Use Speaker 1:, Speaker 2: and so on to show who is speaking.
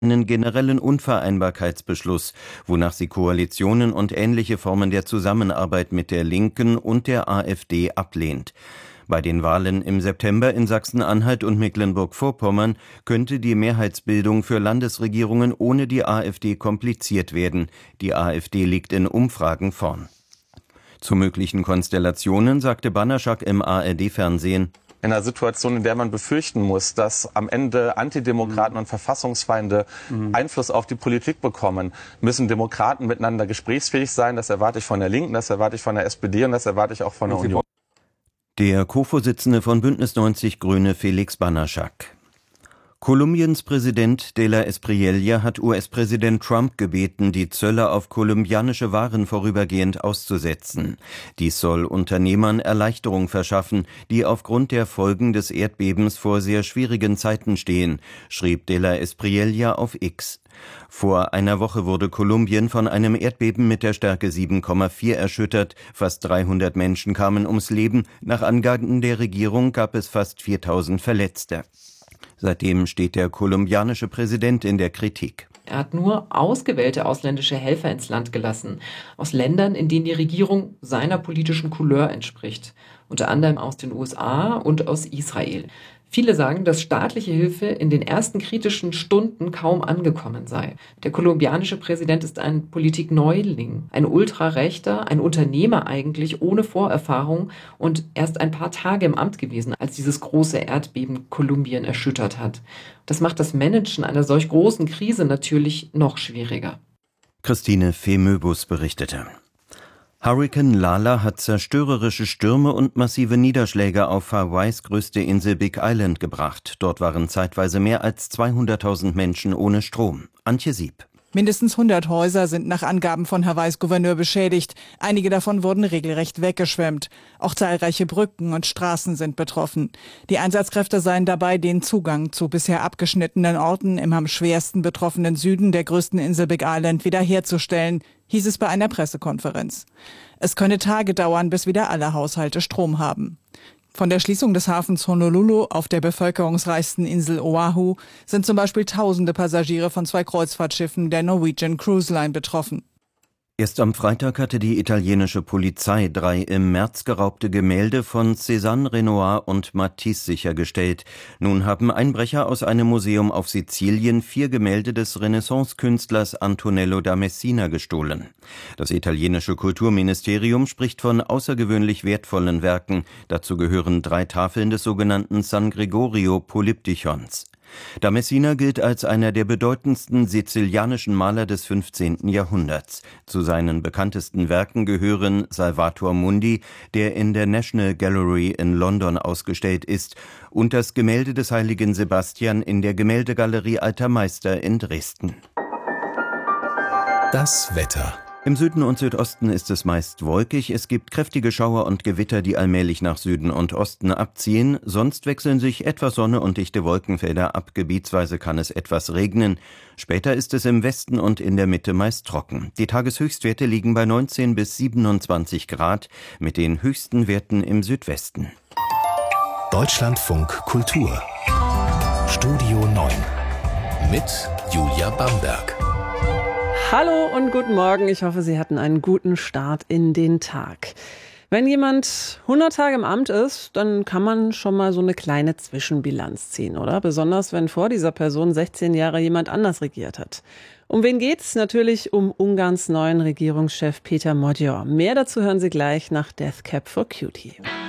Speaker 1: einen generellen Unvereinbarkeitsbeschluss, wonach sie Koalitionen und ähnliche Formen der Zusammenarbeit mit der Linken und der AfD ablehnt. Bei den Wahlen im September in Sachsen-Anhalt und Mecklenburg-Vorpommern könnte die Mehrheitsbildung für Landesregierungen ohne die AfD kompliziert werden. Die AfD liegt in Umfragen vorn. Zu möglichen Konstellationen sagte Banaszak im ARD-Fernsehen:
Speaker 2: In einer Situation, in der man befürchten muss, dass am Ende Antidemokraten und Verfassungsfeinde Einfluss auf die Politik bekommen, müssen Demokraten miteinander gesprächsfähig sein. Das erwarte ich von der Linken, das erwarte ich von der SPD und das erwarte ich auch von der Union.
Speaker 1: Der Co-Vorsitzende von Bündnis 90 Grüne, Felix Banaszak. Kolumbiens Präsident de la Espriella hat US-Präsident Trump gebeten, die Zölle auf kolumbianische Waren vorübergehend auszusetzen. Dies soll Unternehmern Erleichterung verschaffen, die aufgrund der Folgen des Erdbebens vor sehr schwierigen Zeiten stehen, schrieb de la Espriella auf X. Vor einer Woche wurde Kolumbien von einem Erdbeben mit der Stärke 7,4 erschüttert. Fast 300 Menschen kamen ums Leben. Nach Angaben der Regierung gab es fast 4000 Verletzte. Seitdem steht der kolumbianische Präsident in der Kritik.
Speaker 3: Er hat nur ausgewählte ausländische Helfer ins Land gelassen, aus Ländern, in denen die Regierung seiner politischen Couleur entspricht, unter anderem aus den USA und aus Israel. Viele sagen, dass staatliche Hilfe in den ersten kritischen Stunden kaum angekommen sei. Der kolumbianische Präsident ist ein Politikneuling, ein Ultrarechter, ein Unternehmer eigentlich ohne Vorerfahrung und erst ein paar Tage im Amt gewesen, als dieses große Erdbeben Kolumbien erschüttert hat. Das macht das Managen einer solch großen Krise natürlich noch schwieriger.
Speaker 1: Christine Fehmöbus berichtete. Hurrikan Lala hat zerstörerische Stürme und massive Niederschläge auf Hawaiis größte Insel Big Island gebracht. Dort waren zeitweise mehr als 200.000 Menschen ohne Strom. Antje Sieb.
Speaker 4: Mindestens 100 Häuser sind nach Angaben von Hawaiis Gouverneur beschädigt. Einige davon wurden regelrecht weggeschwemmt. Auch zahlreiche Brücken und Straßen sind betroffen. Die Einsatzkräfte seien dabei, den Zugang zu bisher abgeschnittenen Orten im am schwersten betroffenen Süden der größten Insel Big Island wiederherzustellen, hieß es bei einer Pressekonferenz. Es könne Tage dauern, bis wieder alle Haushalte Strom haben. Von der Schließung des Hafens Honolulu auf der bevölkerungsreichsten Insel Oahu sind zum Beispiel tausende Passagiere von 2 Kreuzfahrtschiffen der Norwegian Cruise Line betroffen.
Speaker 1: Erst am Freitag hatte die italienische Polizei 3 im März geraubte Gemälde von Cézanne, Renoir und Matisse sichergestellt. Nun haben Einbrecher aus einem Museum auf Sizilien 4 Gemälde des Renaissance-Künstlers Antonello da Messina gestohlen. Das italienische Kulturministerium spricht von außergewöhnlich wertvollen Werken. Dazu gehören 3 Tafeln des sogenannten San Gregorio Polyptychons. Da Messina gilt als einer der bedeutendsten sizilianischen Maler des 15. Jahrhunderts. Zu seinen bekanntesten Werken gehören Salvator Mundi, der in der National Gallery in London ausgestellt ist, und das Gemälde des heiligen Sebastian in der Gemäldegalerie Alter Meister in Dresden.
Speaker 5: Das Wetter.
Speaker 1: Im Süden und Südosten ist es meist wolkig. Es gibt kräftige Schauer und Gewitter, die allmählich nach Süden und Osten abziehen. Sonst wechseln sich etwas Sonne und dichte Wolkenfelder ab. Gebietsweise kann es etwas regnen. Später ist es im Westen und in der Mitte meist trocken. Die Tageshöchstwerte liegen bei 19 bis 27 Grad, mit den höchsten Werten im Südwesten.
Speaker 5: Deutschlandfunk Kultur. Studio 9 mit Julia Bamberg.
Speaker 6: Hallo und guten Morgen. Ich hoffe, Sie hatten einen guten Start in den Tag. Wenn jemand 100 Tage im Amt ist, dann kann man schon mal so eine kleine Zwischenbilanz ziehen, oder? Besonders, wenn vor dieser Person 16 Jahre jemand anders regiert hat. Um wen geht's? Natürlich um Ungarns neuen Regierungschef Péter Magyar. Mehr dazu hören Sie gleich nach Death Cab for Cutie.